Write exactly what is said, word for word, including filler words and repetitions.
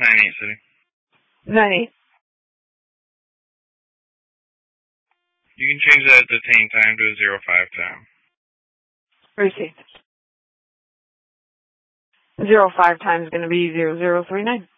nine eight City. nine eight. You can change that detain time to a zero five time. Received. Zero five time is going to be zero zero three nine.